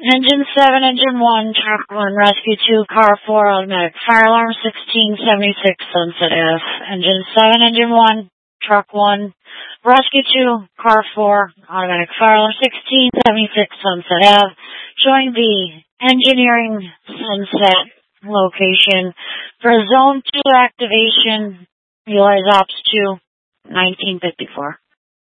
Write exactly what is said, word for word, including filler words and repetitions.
Engine seven, Engine one, Truck one, Rescue two, Car four, Automatic Fire Alarm sixteen seventy-six, Sunset Ave. Engine seven, Engine one, Truck one, Rescue two, Car four, Automatic Fire Alarm sixteen seventy-six, Sunset Ave. Showing the engineering sunset location for Zone two activation, utilize Ops two, nineteen fifty-four.